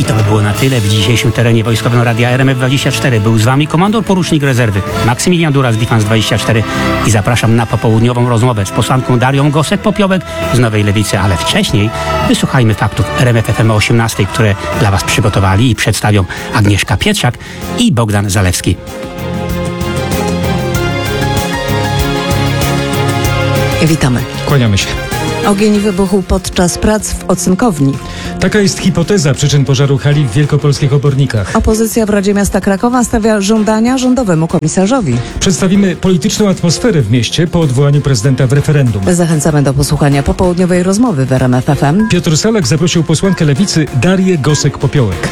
I to by było na tyle w dzisiejszym terenie wojskowym Radia RMF24. Był z wami komandor porucznik rezerwy Maksymilian Duras, Defense24 i zapraszam na popołudniową rozmowę z posłanką Darią Gosek-Popiołek z Nowej Lewicy, ale wcześniej wysłuchajmy faktów RMF FM o 18, które dla was przygotowali i przedstawią Agnieszka Pietrzak i Bogdan Zalewski. Witamy. Kłaniamy się. Ogień wybuchł podczas prac w ocynkowni. Taka jest hipoteza przyczyn pożaru hali w wielkopolskich obornikach. Opozycja w Radzie Miasta Krakowa stawia żądania rządowemu komisarzowi. Przedstawimy polityczną atmosferę w mieście po odwołaniu prezydenta w referendum. Zachęcamy do posłuchania popołudniowej rozmowy w RMF FM. Piotr Salak zaprosił posłankę Lewicy Darię Gosek-Popiołek.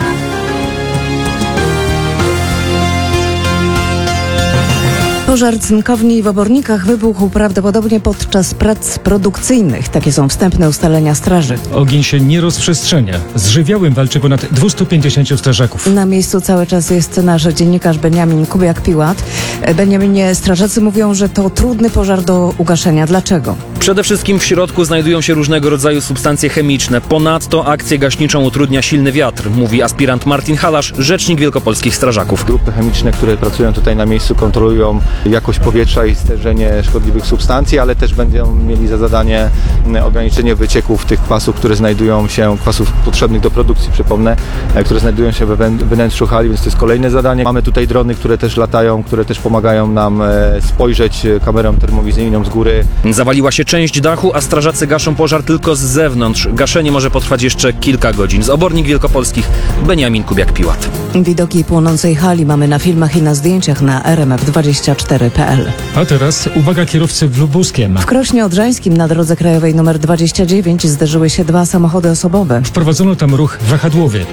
Pożar cynkowni w Obornikach wybuchł prawdopodobnie podczas prac produkcyjnych. Takie są wstępne ustalenia straży. Ogień się nie rozprzestrzenia. Z żywiołem walczy ponad 250 strażaków. Na miejscu cały czas jest nasz dziennikarz Beniamin Kubiak-Piłat. Beniaminie, strażacy mówią, że to trudny pożar do ugaszenia. Dlaczego? Przede wszystkim w środku znajdują się różnego rodzaju substancje chemiczne. Ponadto akcję gaśniczą utrudnia silny wiatr, mówi aspirant Martin Halasz, rzecznik wielkopolskich strażaków. Grupy chemiczne, które pracują tutaj na miejscu, kontrolują jakość powietrza i stężenie szkodliwych substancji, ale też będą mieli za zadanie ograniczenie wycieków tych kwasów, które znajdują się, kwasów potrzebnych do produkcji, przypomnę, które znajdują się we wnętrzu hali, więc to jest kolejne zadanie. Mamy tutaj drony, które też latają, które też pomagają nam spojrzeć kamerą termowizyjną z góry. Zawaliła się część dachu, a strażacy gaszą pożar tylko z zewnątrz. Gaszenie może potrwać jeszcze kilka godzin. Z Obornik Wielkopolskich Beniamin Kubiak-Piłat. Widoki płonącej hali mamy na filmach i na zdjęciach na rmf24.pl. A teraz uwaga kierowcy w Lubuskiem. W Krośnie Odrzańskim na drodze krajowej nr 29 zderzyły się dwa samochody osobowe. Wprowadzono tam ruch wahadłowy.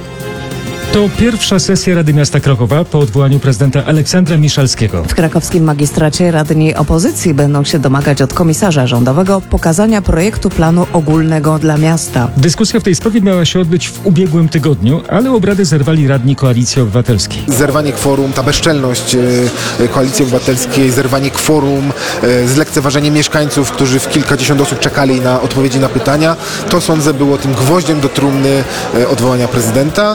To pierwsza sesja Rady Miasta Krakowa po odwołaniu prezydenta Aleksandra Miszalskiego. W krakowskim magistracie radni opozycji będą się domagać od komisarza rządowego pokazania projektu planu ogólnego dla miasta. Dyskusja w tej sprawie miała się odbyć w ubiegłym tygodniu, ale obrady zerwali radni Koalicji Obywatelskiej. Zerwanie kworum, ta bezczelność Koalicji Obywatelskiej, zerwanie kworum, zlekceważenie mieszkańców, którzy w kilkadziesiąt osób czekali na odpowiedzi na pytania, to sądzę było tym gwoździem do trumny odwołania prezydenta.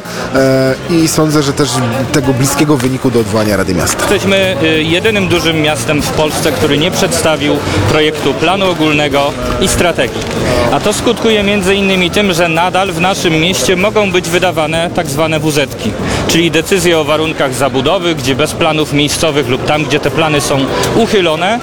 I sądzę, że też tego bliskiego wyniku do odwołania Rady Miasta. Jesteśmy jedynym dużym miastem w Polsce, który nie przedstawił projektu planu ogólnego i strategii. A to skutkuje między innymi tym, że nadal w naszym mieście mogą być wydawane tak zwane WZ-ki, czyli decyzje o warunkach zabudowy, gdzie bez planów miejscowych lub tam, gdzie te plany są uchylone,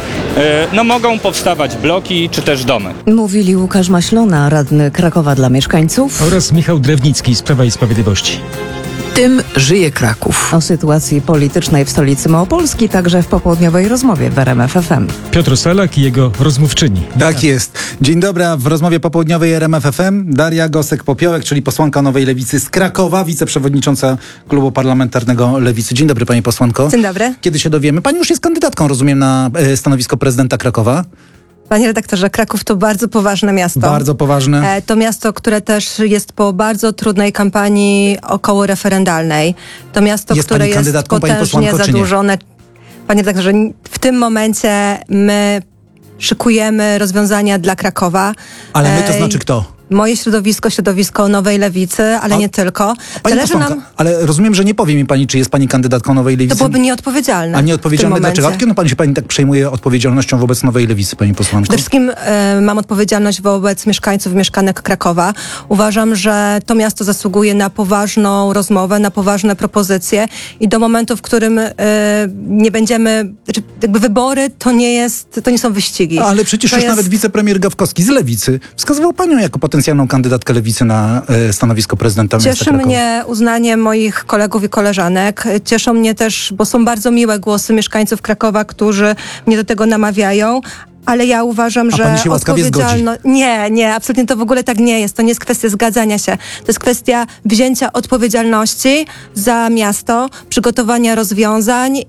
mogą powstawać bloki czy też domy. Mówili Łukasz Maślona, radny Krakowa dla mieszkańców, oraz Michał Drewnicki z Prawa i Sprawiedliwości. Tym żyje Kraków. O sytuacji politycznej w stolicy Małopolski także w popołudniowej rozmowie w RMF FM. Piotr Salak i jego rozmówczyni. Tak jest. Dzień dobry, w rozmowie popołudniowej RMF FM Daria Gosek-Popiołek, czyli posłanka Nowej Lewicy z Krakowa, wiceprzewodnicząca klubu parlamentarnego Lewicy. Dzień dobry, pani posłanko. Dzień dobry. Kiedy się dowiemy? Pani już jest kandydatką, rozumiem, na stanowisko prezydenta Krakowa. Panie redaktorze, Kraków to bardzo poważne miasto. Bardzo poważne. To miasto, które też jest po bardzo trudnej kampanii okołoreferendalnej. To miasto, Jest które pani jest kandydatką, pani potężnie posłanko, czy nie? zadłużone. Panie redaktorze, w tym momencie my szykujemy rozwiązania dla Krakowa. Ale my to znaczy kto? Moje środowisko Nowej Lewicy, ale nie tylko. Pani Zależy posłanka, nam... ale rozumiem, że nie powie mi pani, czy jest pani kandydatką Nowej Lewicy. To byłoby nieodpowiedzialne. A nieodpowiedzialne dlaczego? A no pani się pani tak przejmuje odpowiedzialnością wobec Nowej Lewicy, pani posłanko? Przede wszystkim mam odpowiedzialność wobec mieszkańców, mieszkanek Krakowa. Uważam, że to miasto zasługuje na poważną rozmowę, na poważne propozycje i do momentu, w którym nie będziemy, znaczy jakby wybory to nie są wyścigi. Ale przecież już nawet wicepremier Gawkowski z Lewicy wskazywał panią jako potencjalną kandydatkę Lewicy na stanowisko prezydenta miasta Krakowa. Cieszy mnie uznanie moich kolegów i koleżanek. Cieszą mnie też, bo są bardzo miłe głosy mieszkańców Krakowa, którzy mnie do tego namawiają. Ale ja uważam, że pani się łaskawie zgodzi? Nie, absolutnie to w ogóle tak nie jest. To nie jest kwestia zgadzania się. To jest kwestia wzięcia odpowiedzialności za miasto, przygotowania rozwiązań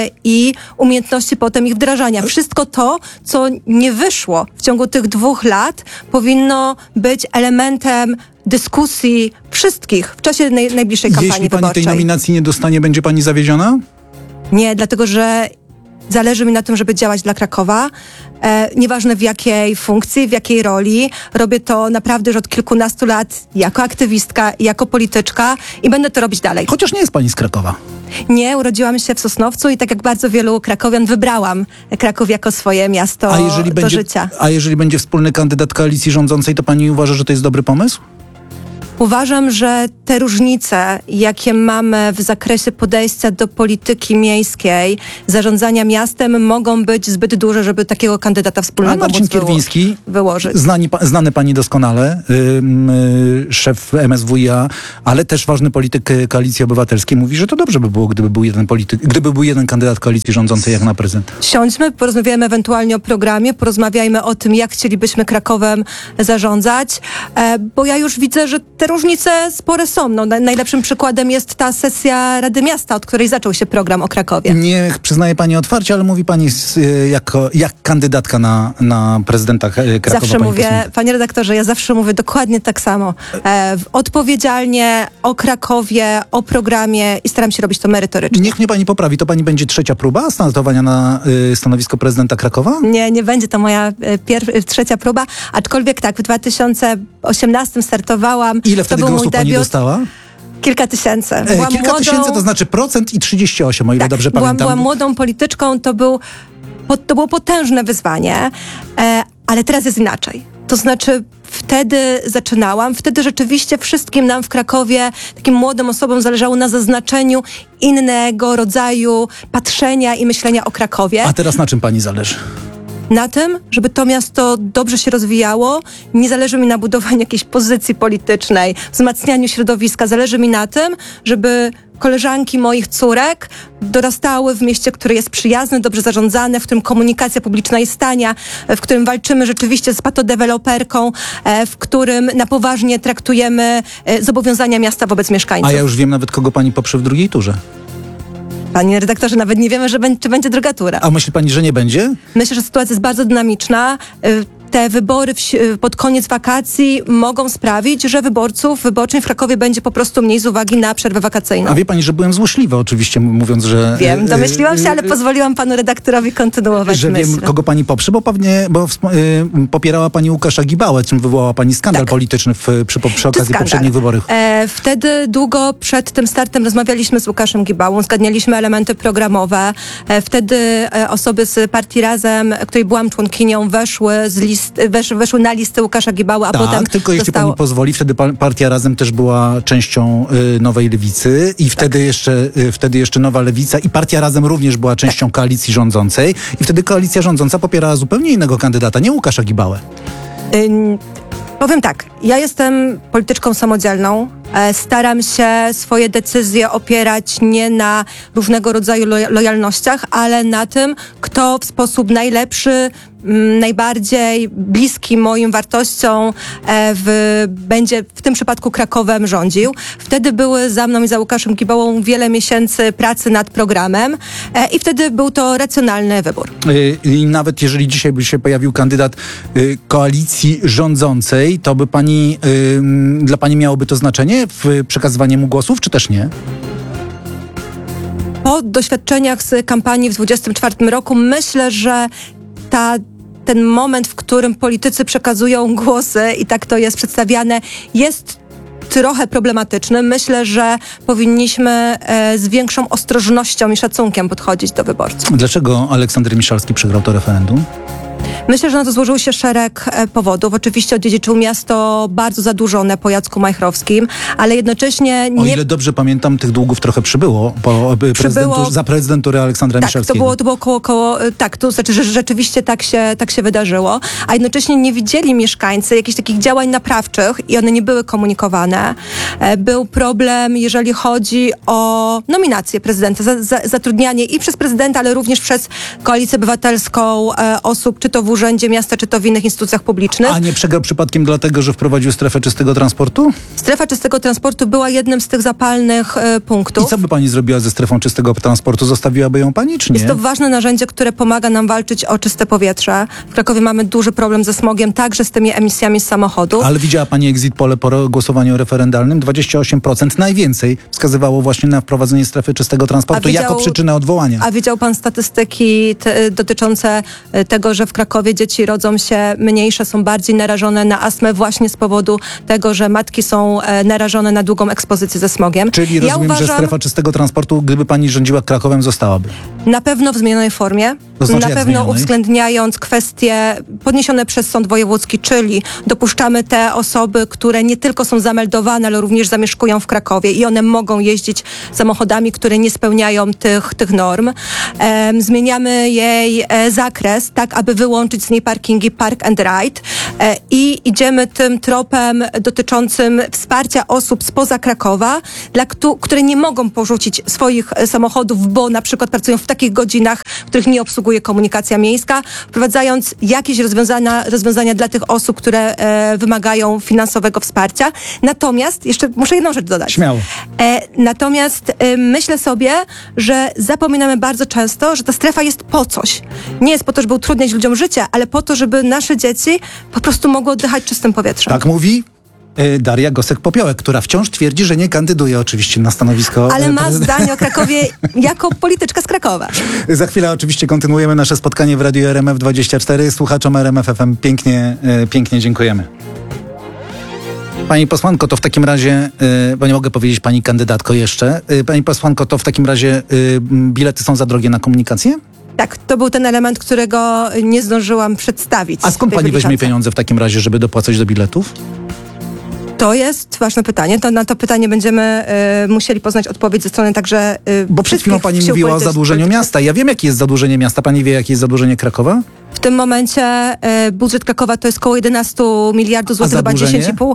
i umiejętności potem ich wdrażania. Wszystko to, co nie wyszło w ciągu tych 2 lat, powinno być elementem dyskusji wszystkich w czasie najbliższej kampanii Jeśli pani wyborczej. tej nominacji nie dostanie, będzie pani zawiedziona? Nie, dlatego że zależy mi na tym, żeby działać dla Krakowa. Nieważne w jakiej funkcji, w jakiej roli. Robię to naprawdę już od kilkunastu lat jako aktywistka, jako polityczka i będę to robić dalej. Chociaż nie jest pani z Krakowa. Nie, urodziłam się w Sosnowcu i tak jak bardzo wielu krakowian wybrałam Kraków jako swoje miasto do życia. A jeżeli będzie wspólny kandydat koalicji rządzącej, to pani uważa, że to jest dobry pomysł? Uważam, że te różnice, jakie mamy w zakresie podejścia do polityki miejskiej, zarządzania miastem, mogą być zbyt duże, żeby takiego kandydata A wspólnego Marcin móc Kierwiński, wyłożyć. znany pani doskonale, szef MSWiA, ale też ważny polityk Koalicji Obywatelskiej, mówi, że to dobrze by było, gdyby był jeden kandydat koalicji rządzącej jak na prezydenta. Siądźmy, porozmawiajmy ewentualnie o programie, porozmawiajmy o tym, jak chcielibyśmy Krakowem zarządzać, bo ja już widzę, że te różnice spore są. No, najlepszym przykładem jest ta sesja Rady Miasta, od której zaczął się program o Krakowie. Nie przyznaje pani otwarcie, ale mówi pani jak kandydatka na prezydenta Krakowa. Zawsze mówię, panie redaktorze, ja zawsze mówię dokładnie tak samo. Odpowiedzialnie o Krakowie, o programie i staram się robić to merytorycznie. Niech mnie pani poprawi, to pani będzie trzecia próba startowania na stanowisko prezydenta Krakowa? Nie będzie to moja trzecia próba, aczkolwiek tak, w 2018 startowałam. Ile wtedy głosów pani dostała? Kilka tysięcy. Kilka tysięcy to znaczy 1% i 38, o ile dobrze pamiętam. Byłam młodą polityczką, to było potężne wyzwanie, ale teraz jest inaczej. To znaczy wtedy zaczynałam, wtedy rzeczywiście wszystkim nam w Krakowie, takim młodym osobom zależało na zaznaczeniu innego rodzaju patrzenia i myślenia o Krakowie. A teraz na czym pani zależy? Na tym, żeby to miasto dobrze się rozwijało. Nie zależy mi na budowaniu jakiejś pozycji politycznej, wzmacnianiu środowiska. Zależy mi na tym, żeby koleżanki moich córek dorastały w mieście, które jest przyjazne, dobrze zarządzane, w którym komunikacja publiczna jest tania, w którym walczymy rzeczywiście z patodeweloperką, w którym na poważnie traktujemy zobowiązania miasta wobec mieszkańców. A ja już wiem nawet, kogo pani poprze w drugiej turze. Panie redaktorze, nawet nie wiemy, czy będzie druga tura. A myśli pani, że nie będzie? Myślę, że sytuacja jest bardzo dynamiczna. Te wybory pod koniec wakacji mogą sprawić, że wyborczym w Krakowie będzie po prostu mniej z uwagi na przerwę wakacyjną. A wie pani, że byłem złośliwy oczywiście, mówiąc, że... Wiem, domyśliłam się, ale pozwoliłam panu redaktorowi kontynuować że myśl. Wiem, kogo pani poprze, bo popierała pani Łukasza Gibałę, czym wywołała pani skandal polityczny przy okazji poprzednich wyborów. Wtedy długo przed tym startem rozmawialiśmy z Łukaszem Gibałą, zgadnialiśmy elementy programowe. Wtedy osoby z partii Razem, której byłam członkinią, weszły na listę Łukasza Gibały, a potem tylko jeśli pani pozwoli, wtedy partia Razem też była częścią Nowej Lewicy i wtedy jeszcze Nowa Lewica i partia Razem również była częścią koalicji rządzącej i wtedy koalicja rządząca popierała zupełnie innego kandydata, nie Łukasza Gibałę. Powiem tak, ja jestem polityczką samodzielną. Staram się swoje decyzje opierać nie na różnego rodzaju lojalnościach, ale na tym, kto w sposób najlepszy, najbardziej bliski moim wartościom będzie w tym przypadku Krakowem rządził. Wtedy były za mną i za Łukaszem Gibałą wiele miesięcy pracy nad programem i wtedy był to racjonalny wybór. I nawet jeżeli dzisiaj by się pojawił kandydat koalicji rządzącej, to by dla pani miałoby to znaczenie w przekazywaniu mu głosów, czy też nie? Po doświadczeniach z kampanii w 2024 roku myślę, że ten moment, w którym politycy przekazują głosy i tak to jest przedstawiane, jest trochę problematyczny. Myślę, że powinniśmy z większą ostrożnością i szacunkiem podchodzić do wyborców. Dlaczego Aleksander Miszalski przegrał to referendum? Myślę, że na to złożył się szereg powodów. Oczywiście odziedziczył miasto bardzo zadłużone po Jacku Majchrowskim, ale jednocześnie nie... O ile dobrze pamiętam, tych długów trochę przybyło za prezydentury Aleksandra Miszalskiego. To było to znaczy, że rzeczywiście tak się wydarzyło, a jednocześnie nie widzieli mieszkańcy jakichś takich działań naprawczych i one nie były komunikowane. Był problem, jeżeli chodzi o nominację prezydenta, zatrudnianie i przez prezydenta, ale również przez Koalicję Obywatelską osób, czy to w Urzędzie Miasta, czy to w innych instytucjach publicznych. A nie przegrał przypadkiem dlatego, że wprowadził strefę czystego transportu? Strefa czystego transportu była jednym z tych zapalnych punktów. I co by pani zrobiła ze strefą czystego transportu? Zostawiłaby ją pani, czy nie? Jest to ważne narzędzie, które pomaga nam walczyć o czyste powietrze. W Krakowie mamy duży problem ze smogiem, także z tymi emisjami z samochodów. Ale widziała pani exit pole po głosowaniu referendalnym? 28%, najwięcej wskazywało właśnie na wprowadzenie strefy czystego transportu jako przyczynę odwołania. A widział pan statystyki dotyczące tego, że w Krakowie Krakowie dzieci rodzą się mniejsze, są bardziej narażone na astmę właśnie z powodu tego, że matki są narażone na długą ekspozycję ze smogiem. Czyli rozumiem, że strefa czystego transportu, gdyby pani rządziła Krakowem, zostałaby. Na pewno w zmienionej formie. To znaczy Na jak pewno zmienionej? uwzględniając kwestie podniesione przez Sąd Wojewódzki, czyli dopuszczamy te osoby, które nie tylko są zameldowane, ale również zamieszkują w Krakowie i one mogą jeździć samochodami, które nie spełniają tych norm. Zmieniamy jej zakres, tak aby wyłączyć z niej parkingi Park and Ride i idziemy tym tropem dotyczącym wsparcia osób spoza Krakowa, które nie mogą porzucić swoich samochodów, bo na przykład pracują w takich godzinach, w których nie obsługuje komunikacja miejska, wprowadzając jakieś rozwiązania dla tych osób, które wymagają finansowego wsparcia. Natomiast, jeszcze muszę jedną rzecz dodać. Śmiało. Natomiast myślę sobie, że zapominamy bardzo często, że ta strefa jest po coś. Nie jest po to, żeby utrudniać ludziom życie, ale po to, żeby nasze dzieci po prostu mogły oddychać czystym powietrzem. Tak mówi Daria Gosek-Popiołek, która wciąż twierdzi, że nie kandyduje oczywiście na stanowisko Ale ma prezydenta. zdanie o Krakowie jako polityczka z Krakowa. Za chwilę oczywiście kontynuujemy nasze spotkanie w Radiu RMF24. Słuchaczom RMF FM pięknie dziękujemy. Pani posłanko, to w takim razie, bo nie mogę powiedzieć pani kandydatko jeszcze, pani posłanko, to w takim razie bilety są za drogie na komunikację? Tak, to był ten element, którego nie zdążyłam przedstawić. A skąd tej pani weźmie wyliczance. pieniądze w takim razie, żeby dopłacać do biletów? To jest ważne pytanie. To na to pytanie będziemy musieli poznać odpowiedź ze strony także Bo przed chwilą pani mówiła o zadłużeniu miasta. Ja wiem, jakie jest zadłużenie miasta. Pani wie, jakie jest zadłużenie Krakowa? W tym momencie budżet Krakowa to jest około 11 miliardów złotych, chyba zadłużenie? 10,5,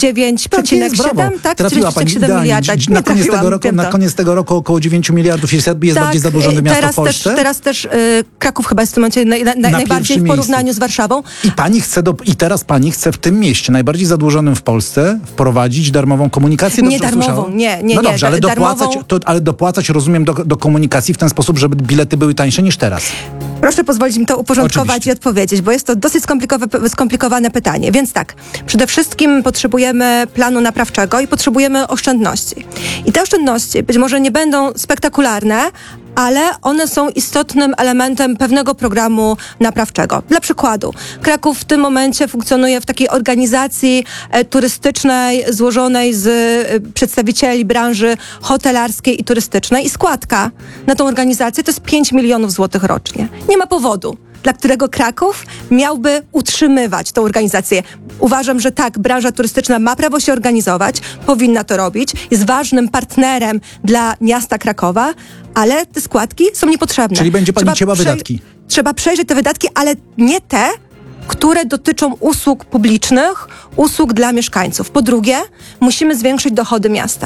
9,7, tak? Trafiła pani 9,7 idealnie. miliarda. Na koniec tego roku około 9 miliardów jest bardziej zadłużone miasto w Polsce. Teraz też Kraków chyba jest w tym momencie najbardziej pierwszym w porównaniu miejscu. z Warszawą. I teraz pani chce w tym mieście, najbardziej zadłużonym w Polsce, wprowadzić darmową komunikację? Nie Dobrze darmową, usłyszałem? nie. No dobrze, ale darmową. dopłacać rozumiem do komunikacji w ten sposób, żeby bilety były tańsze niż teraz. Proszę pozwolić mi to uporządkować Oczywiście. i odpowiedzieć, bo jest to dosyć skomplikowane pytanie. Więc tak, przede wszystkim potrzebujemy planu naprawczego i potrzebujemy oszczędności. I te oszczędności być może nie będą spektakularne, ale one są istotnym elementem pewnego programu naprawczego. Dla przykładu, Kraków w tym momencie funkcjonuje w takiej organizacji turystycznej złożonej z przedstawicieli branży hotelarskiej i turystycznej i składka na tą organizację to jest 5 milionów złotych rocznie. Nie ma powodu, dla którego Kraków miałby utrzymywać tę organizację. Uważam, że tak, branża turystyczna ma prawo się organizować, powinna to robić, jest ważnym partnerem dla miasta Krakowa, ale te składki są niepotrzebne. Czyli będzie pani cięła wydatki. Trzeba przejrzeć te wydatki, ale nie te, które dotyczą usług publicznych, usług dla mieszkańców. Po drugie, musimy zwiększyć dochody miasta.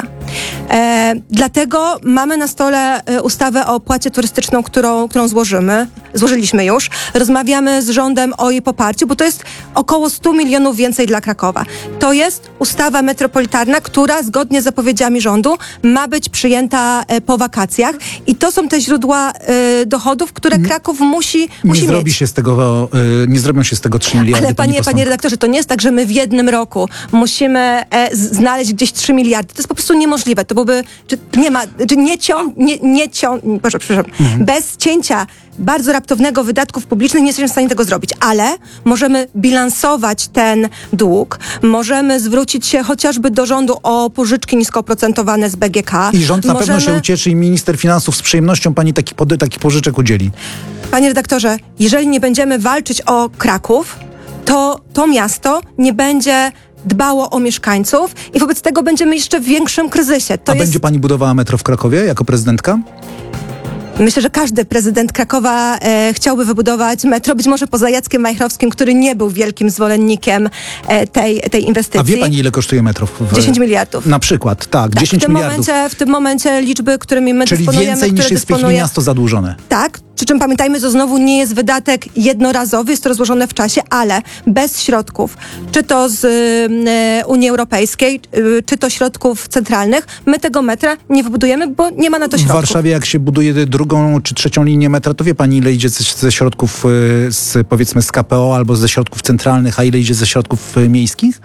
Dlatego mamy na stole ustawę o opłacie turystyczną, którą złożyliśmy już. Rozmawiamy z rządem o jej poparciu, bo to jest około 100 milionów więcej dla Krakowa. To jest ustawa metropolitarna, która zgodnie z zapowiedziami rządu ma być przyjęta po wakacjach i to są te źródła dochodów, które Kraków musi mieć. Nie zrobią się z tego 3 miliardy. Ale panie redaktorze, to nie jest tak, że my w jednym roku musimy znaleźć gdzieś 3 miliardy. To jest po prostu niemożliwe. To byłby, bez cięcia bardzo raptownego wydatków publicznych nie jesteśmy w stanie tego zrobić, ale możemy bilansować ten dług, możemy zwrócić się chociażby do rządu o pożyczki niskooprocentowane z BGK. I rząd na pewno się ucieszy i minister finansów z przyjemnością pani takich pożyczek udzieli. Panie redaktorze, jeżeli nie będziemy walczyć o Kraków, to miasto nie będzie dbało o mieszkańców i wobec tego będziemy jeszcze w większym kryzysie. Będzie pani budowała metro w Krakowie jako prezydentka? Myślę, że każdy prezydent Krakowa chciałby wybudować metro, być może poza Jackiem Majchrowskim, który nie był wielkim zwolennikiem tej inwestycji. A wie pani, ile kosztuje metro? 10 miliardów. Na przykład, tak 10 miliardów. W tym momencie liczby, którymi my Czyli dysponujemy, więcej niż jest w tej chwili miasto zadłużone. Tak, przy czym pamiętajmy, że znowu nie jest wydatek jednorazowy, jest to rozłożone w czasie, ale bez środków, czy to z Unii Europejskiej, czy to środków centralnych, my tego metra nie wybudujemy, bo nie ma na to środków. W Warszawie jak się buduje drugą czy trzecią linię metra, to wie pani, ile idzie ze środków powiedzmy z KPO albo ze środków centralnych, a ile idzie ze środków miejskich?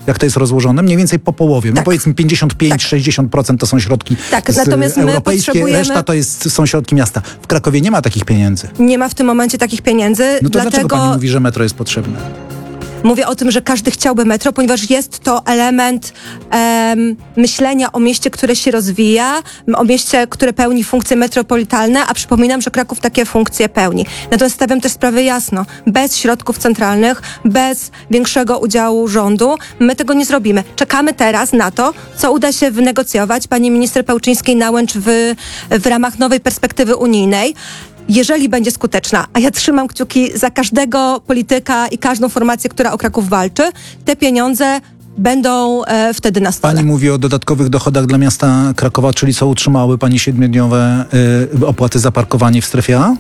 jak to jest rozłożone? Mniej więcej po połowie. No Tak. powiedzmy 55-60% to są środki Natomiast my europejskie, potrzebujemy- reszta są środki miasta. W Krakowie nie ma takich pieniędzy. Nie ma w tym momencie takich pieniędzy, No to dlaczego dlatego pani mówi, że metro jest potrzebne? mówię o tym, że każdy chciałby metro, ponieważ jest to element myślenia o mieście, które się rozwija, o mieście, które pełni funkcje metropolitalne, a przypominam, że Kraków takie funkcje pełni. Natomiast stawiam też sprawę jasno. Bez środków centralnych, bez większego udziału rządu, my tego nie zrobimy. Czekamy teraz na to, co uda się wynegocjować pani minister Pełczyńskiej-Nałęcz w ramach nowej perspektywy unijnej. Jeżeli będzie skuteczna, a ja trzymam kciuki za każdego polityka i każdą formację, która o Kraków walczy, te pieniądze będą wtedy na stole. Pani mówi o dodatkowych dochodach dla miasta Krakowa, czyli co utrzymały pani 7-dniowe opłaty za parkowanie w strefie A?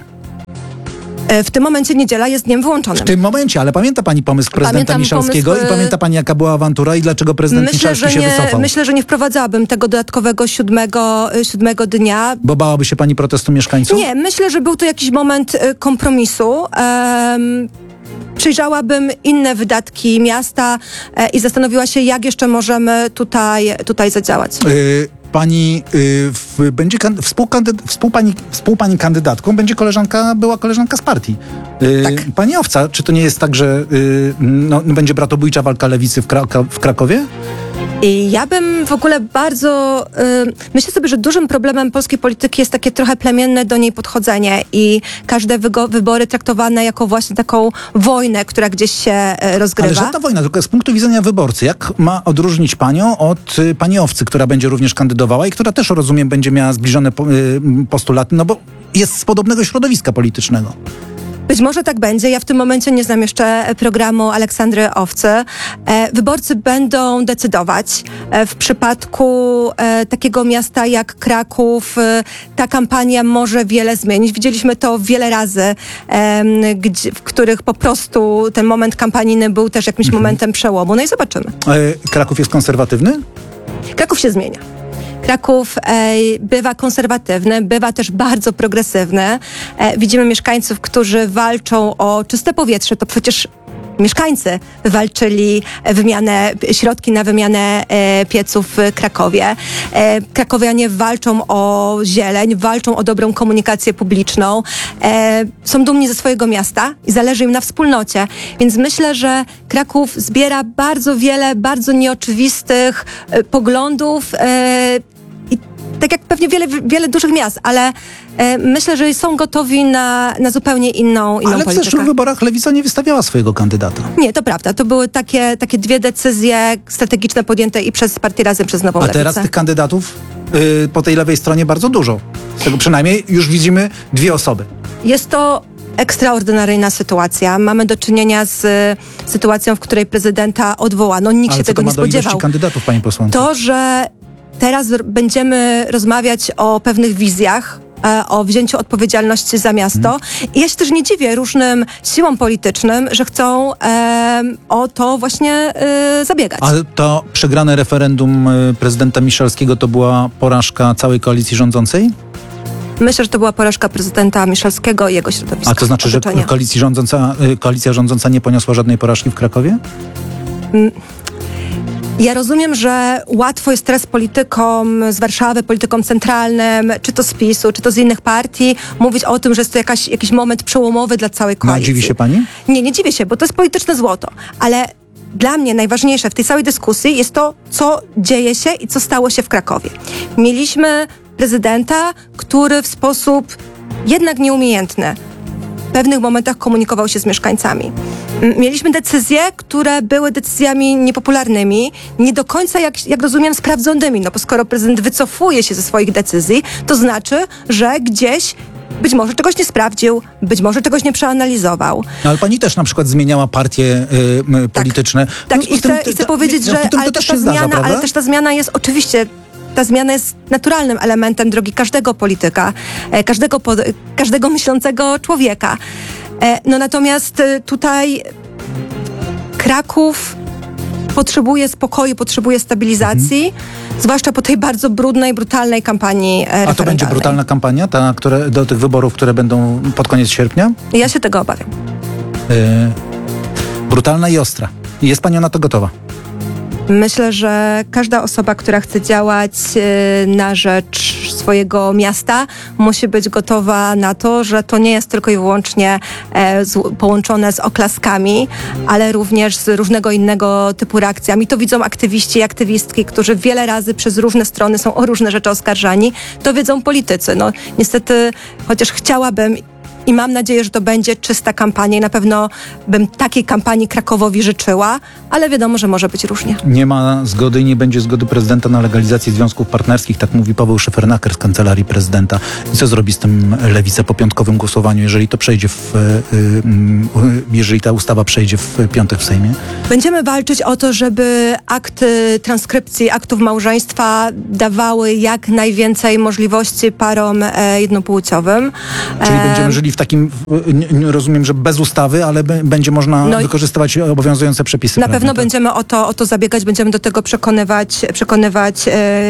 W tym momencie niedziela jest dniem wyłączonym. W tym momencie, ale pamięta pani pomysł prezydenta Pamiętam Miszalskiego pomysł, i pamięta pani, jaka była awantura i dlaczego prezydent Miszalski się wycofał? Myślę, że nie wprowadzałabym tego dodatkowego siódmego dnia. Bo bałaby się pani protestu mieszkańców? Nie, myślę, że był to jakiś moment kompromisu. Przyjrzałabym inne wydatki miasta i zastanowiła się, jak jeszcze możemy tutaj zadziałać. Pani będzie współpani kandydatką będzie była koleżanka z partii. Tak. Pani Owca, czy to nie jest tak, że będzie bratobójcza walka lewicy w Krakowie? I ja bym w ogóle bardzo... myślę sobie, że dużym problemem polskiej polityki jest takie trochę plemienne do niej podchodzenie i każde wybory traktowane jako właśnie taką wojnę, która gdzieś się rozgrywa. Ale żadna wojna, tylko z punktu widzenia wyborcy. Jak ma odróżnić panią od pani Owcy, która będzie również kandydowała i która też, rozumiem, będzie miała zbliżone postulaty, no bo jest z podobnego środowiska politycznego. Być może tak będzie. Ja w tym momencie nie znam jeszcze programu Aleksandry Owcy. Wyborcy będą decydować. W przypadku takiego miasta jak Kraków ta kampania może wiele zmienić. Widzieliśmy to wiele razy, w których po prostu ten moment kampanijny był też jakimś momentem przełomu. No i zobaczymy. Kraków jest konserwatywny? Kraków się zmienia. Kraków bywa konserwatywny, bywa też bardzo progresywny. Widzimy mieszkańców, którzy walczą o czyste powietrze. To przecież mieszkańcy walczyli środki na wymianę pieców w Krakowie. Krakowianie walczą o zieleń, walczą o dobrą komunikację publiczną. Są dumni ze swojego miasta i zależy im na wspólnocie. Więc myślę, że Kraków zbiera bardzo wiele, bardzo nieoczywistych poglądów i tak jak pewnie wiele dużych miast, ale myślę, że są gotowi na zupełnie inną Ale w politykę. zeszłych wyborach Lewica nie wystawiała swojego kandydata. Nie, to prawda. To były takie dwie decyzje strategiczne podjęte i przez Partię Razem, przez Nową A Lewicę. teraz tych kandydatów po tej lewej stronie bardzo dużo. Z tego przynajmniej już widzimy 2 osoby. Jest to ekstraordynaryjna sytuacja. Mamy do czynienia z sytuacją, w której prezydenta odwołano. Nikt Ale się co tego to nie ma do ilości spodziewał. kandydatów, pani posłanko? To, że teraz będziemy rozmawiać o pewnych wizjach, o wzięciu odpowiedzialności za miasto. I ja się też nie dziwię różnym siłom politycznym, że chcą o to właśnie zabiegać. Ale to przegrane referendum prezydenta Miszalskiego to była porażka całej koalicji rządzącej? Myślę, że to była porażka prezydenta Miszalskiego i jego środowiska. A to znaczy, że otoczenia. koalicja rządząca nie poniosła żadnej porażki w Krakowie? Ja rozumiem, że łatwo jest teraz politykom z Warszawy, politykom centralnym, czy to z PiS-u, czy to z innych partii, mówić o tym, że jest to jakiś moment przełomowy dla całej No, a koalicji. dziwi się pani? Nie dziwię się, bo to jest polityczne złoto. Ale dla mnie najważniejsze w tej całej dyskusji jest to, co dzieje się i co stało się w Krakowie. Mieliśmy prezydenta, który w sposób jednak nieumiejętny w pewnych momentach komunikował się z mieszkańcami. Mieliśmy decyzje, które były decyzjami niepopularnymi, nie do końca, jak rozumiem, sprawdzonymi. No bo skoro prezydent wycofuje się ze swoich decyzji, to znaczy, że gdzieś być może czegoś nie sprawdził, być może czegoś nie przeanalizował. No, ale pani też na przykład zmieniała partie polityczne. Tak, No, i chcę powiedzieć, że ale też ta zmiana jest oczywiście... Ta zmiana jest naturalnym elementem drogi każdego polityka, każdego myślącego człowieka. No natomiast tutaj Kraków potrzebuje spokoju, potrzebuje stabilizacji, zwłaszcza po tej bardzo brudnej, brutalnej kampanii referendalnej. A to będzie brutalna kampania do tych wyborów, które będą pod koniec sierpnia? Ja się tego obawiam. Brutalna i ostra. Jest pani na to gotowa? Myślę, że każda osoba, która chce działać na rzecz swojego miasta, musi być gotowa na to, że to nie jest tylko i wyłącznie połączone z oklaskami, ale również z różnego innego typu reakcjami. To widzą aktywiści i aktywistki, którzy wiele razy przez różne strony są o różne rzeczy oskarżani. To wiedzą politycy. No, niestety, chociaż chciałabym i mam nadzieję, że to będzie czysta kampania i na pewno bym takiej kampanii Krakowowi życzyła, ale wiadomo, że może być różnie. Nie ma zgody i nie będzie zgody prezydenta na legalizację związków partnerskich, tak mówi Paweł Szefernaker z Kancelarii Prezydenta. I co zrobi z tym Lewica po piątkowym głosowaniu, jeżeli to przejdzie jeżeli ta ustawa przejdzie w piątek w Sejmie? Będziemy walczyć o to, żeby akty transkrypcji aktów małżeństwa dawały jak najwięcej możliwości parom jednopłciowym. Czyli będziemy żyli w takim, rozumiem, że bez ustawy, ale będzie można wykorzystywać obowiązujące przepisy. Na pewno będziemy o to zabiegać, będziemy do tego przekonywać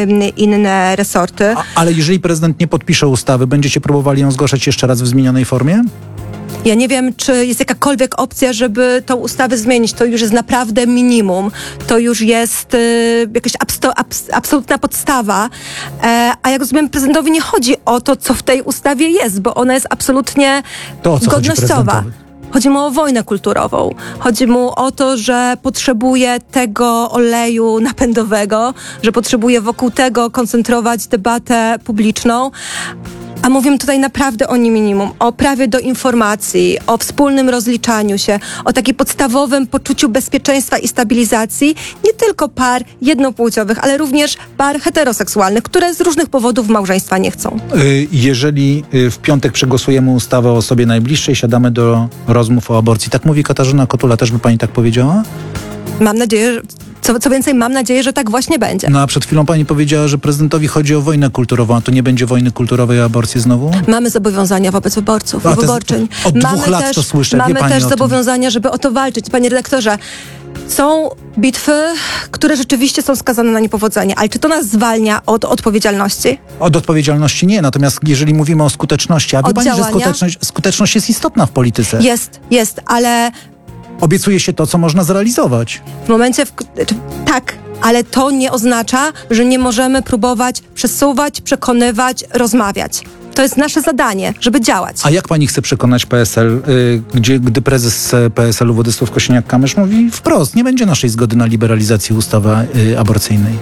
inne resorty. Ale jeżeli prezydent nie podpisze ustawy, będziecie próbowali ją zgłaszać jeszcze raz w zmienionej formie? Ja nie wiem, czy jest jakakolwiek opcja, żeby tą ustawę zmienić. To już jest naprawdę minimum. To już jest jakaś absolutna podstawa. A jak rozumiem, prezydentowi nie chodzi o to, co w tej ustawie jest, bo ona jest absolutnie godnościowa. Chodzi mu o wojnę kulturową. Chodzi mu o to, że potrzebuje tego oleju napędowego, że potrzebuje wokół tego koncentrować debatę publiczną. A mówimy tutaj naprawdę o minimum, o prawie do informacji, o wspólnym rozliczaniu się, o takim podstawowym poczuciu bezpieczeństwa i stabilizacji nie tylko par jednopłciowych, ale również par heteroseksualnych, które z różnych powodów małżeństwa nie chcą. Jeżeli w piątek przegłosujemy ustawę o osobie najbliższej, siadamy do rozmów o aborcji. Tak mówi Katarzyna Kotula, też by pani tak powiedziała? Mam nadzieję, co więcej, mam nadzieję, że tak właśnie będzie. No a przed chwilą pani powiedziała, że prezydentowi chodzi o wojnę kulturową, a to nie będzie wojny kulturowej i aborcji znowu? Mamy zobowiązania wobec wyborców i wyborczyń. Od 2 lat to słyszę. Mamy też zobowiązania, żeby o to walczyć. Panie redaktorze, są bitwy, które rzeczywiście są skazane na niepowodzenie, ale czy to nas zwalnia od odpowiedzialności? Od odpowiedzialności nie, natomiast jeżeli mówimy o skuteczności, a wie pani, że skuteczność jest istotna w polityce? Jest, ale obiecuje się to, co można zrealizować. W momencie, tak, ale to nie oznacza, że nie możemy próbować przesuwać, przekonywać, rozmawiać. To jest nasze zadanie, żeby działać. A jak pani chce przekonać PSL, gdy prezes PSL-u Władysław Kosiniak-Kamysz mówi wprost, nie będzie naszej zgody na liberalizację ustawy aborcyjnej?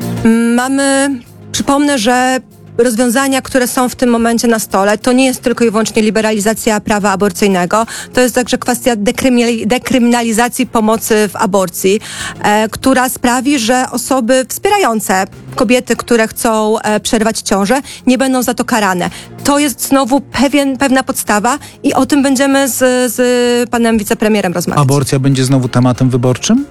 Przypomnę, że rozwiązania, które są w tym momencie na stole, to nie jest tylko i wyłącznie liberalizacja prawa aborcyjnego, to jest także kwestia dekryminalizacji pomocy w aborcji, która sprawi, że osoby wspierające kobiety, które chcą przerwać ciążę, nie będą za to karane. To jest znowu pewna podstawa i o tym będziemy z panem wicepremierem rozmawiać. Aborcja będzie znowu tematem wyborczym?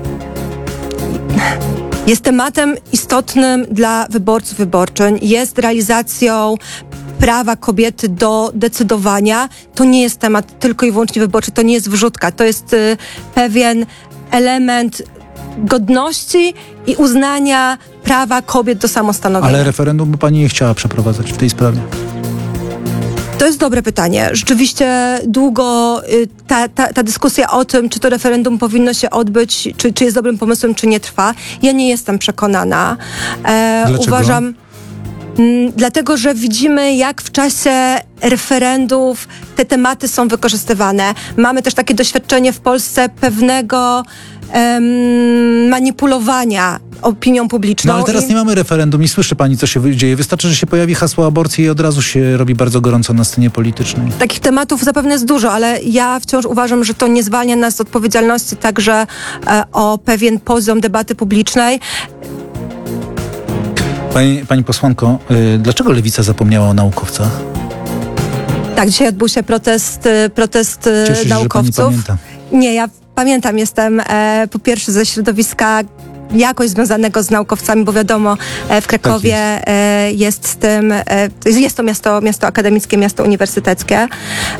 Jest tematem istotnym dla wyborców, wyborczyń. Jest realizacją prawa kobiety do decydowania. To nie jest temat tylko i wyłącznie wyborczy, to nie jest wrzutka. To jest pewien element godności i uznania prawa kobiet do samostanowienia. Ale referendum by pani nie chciała przeprowadzać w tej sprawie? To jest dobre pytanie. Rzeczywiście długo ta dyskusja o tym, czy to referendum powinno się odbyć, czy jest dobrym pomysłem, czy nie trwa. Ja nie jestem przekonana. Dlaczego? Uważam, dlatego, że widzimy, jak w czasie referendów te tematy są wykorzystywane. Mamy też takie doświadczenie w Polsce pewnego manipulowania opinią publiczną. No ale teraz nie mamy referendum i słyszy pani, co się dzieje. Wystarczy, że się pojawi hasło aborcji i od razu się robi bardzo gorąco na scenie politycznej. Takich tematów zapewne jest dużo, ale ja wciąż uważam, że to nie zwalnia nas z odpowiedzialności także o pewien poziom debaty publicznej. Pani posłanko, dlaczego Lewica zapomniała o naukowcach? Tak, dzisiaj odbył się protest Cieszę się, naukowców. że pani pamięta. Nie, ja pamiętam, jestem po pierwsze ze środowiska jakoś związanego z naukowcami, bo wiadomo, w Krakowie jest z tym, jest to miasto akademickie, miasto uniwersyteckie.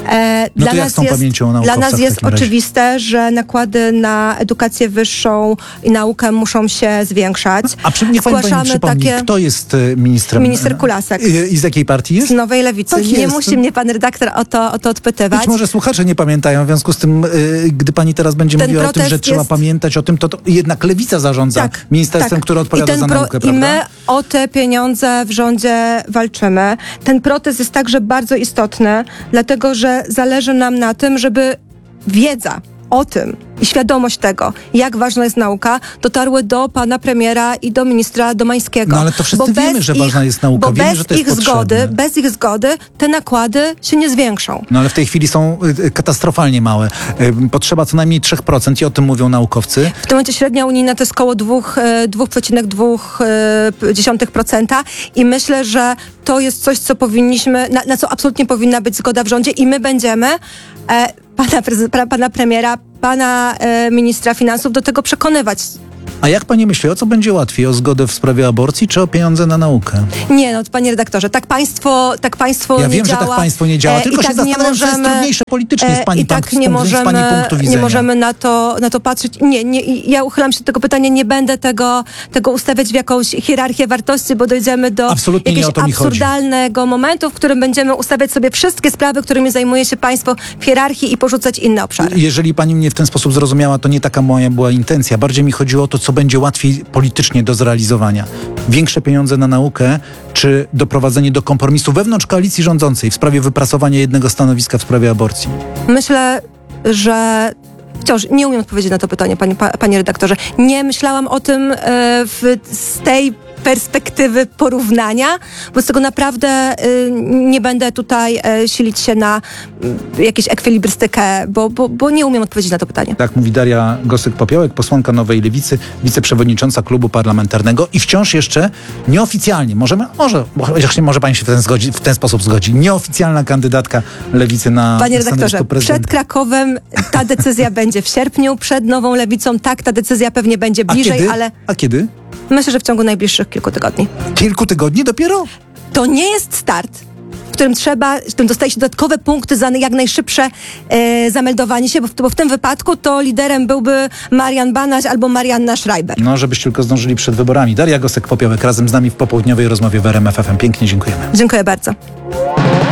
Dla nas jest oczywiste, że nakłady na edukację wyższą i naukę muszą się zwiększać. A niech pani przypomni, kto jest ministrem? Minister Kulasek. I z jakiej partii jest? Z Nowej Lewicy. Tak nie musi mnie pan redaktor o to odpytywać. Być może słuchacze nie pamiętają, w związku z tym, gdy pani teraz będzie mówiła o tym, że trzeba pamiętać o tym, to jednak Lewica zarządza ministerstwem, które odpowiada za naukę, I prawda? my o te pieniądze w rządzie walczymy. Ten protest jest także bardzo istotny, dlatego że zależy nam na tym, żeby wiedza o tym i świadomość tego, jak ważna jest nauka, dotarły do pana premiera i do ministra Domańskiego. No ale to wszyscy wiemy, że ważna jest nauka. Bo Wiemy, bez że to jest potrzebne. bez ich zgody te nakłady się nie zwiększą. No ale w tej chwili są katastrofalnie małe. Potrzeba co najmniej 3% i o tym mówią naukowcy. W tym momencie średnia unijna to jest około 2,2% i myślę, że to jest coś, co powinniśmy, na co absolutnie powinna być zgoda w rządzie i my będziemy pana premiera, pana ministra finansów do tego przekonywać. A jak pani myśli, o co będzie łatwiej? O zgodę w sprawie aborcji, czy o pieniądze na naukę? Nie, no panie redaktorze, tak państwo Ja nie wiem, działa. że tak państwo nie działa, tylko się zastanawiam, co jest trudniejsze politycznie z pani, I tak z pani punktu widzenia. nie możemy na to patrzeć. Nie, ja uchylam się od tego pytania, nie będę tego ustawiać w jakąś hierarchię wartości, bo dojdziemy do Absolutnie nie o jakiegoś to mi chodzi. absurdalnego momentu, w którym będziemy ustawiać sobie wszystkie sprawy, którymi zajmuje się państwo w hierarchii i porzucać inne obszary. Jeżeli pani mnie w ten sposób zrozumiała, to nie taka moja była intencja. Bardziej mi chodziło o to, co będzie łatwiej politycznie do zrealizowania. Większe pieniądze na naukę, czy doprowadzenie do kompromisu wewnątrz koalicji rządzącej w sprawie wypracowania jednego stanowiska w sprawie aborcji? Myślę, że wciąż nie umiem odpowiedzieć na to pytanie, panie redaktorze. Nie myślałam o tym z tej perspektywy porównania, bo z tego naprawdę nie będę tutaj silić się na jakąś ekwilibrystykę, bo nie umiem odpowiedzieć na to pytanie. Tak mówi Daria Gosek-Popiołek, posłanka Nowej Lewicy, wiceprzewodnicząca klubu parlamentarnego i wciąż jeszcze nieoficjalnie, może pani się w ten sposób zgodzi, nieoficjalna kandydatka Lewicy na Panie redaktorze, stanowisko prezydenta. przed Krakowem ta decyzja będzie w sierpniu, przed Nową Lewicą ta decyzja pewnie będzie bliżej, ale A kiedy? myślę, że w ciągu najbliższych kilku tygodni. Kilku tygodni dopiero? To nie jest start, w którym dostaje się dodatkowe punkty za jak najszybsze zameldowanie się, bo w tym wypadku to liderem byłby Marian Banaś albo Marianna Schreiber. No, żebyście tylko zdążyli przed wyborami. Daria Gosek-Popiołek razem z nami w popołudniowej rozmowie w RMF FM. Pięknie dziękujemy. Dziękuję bardzo.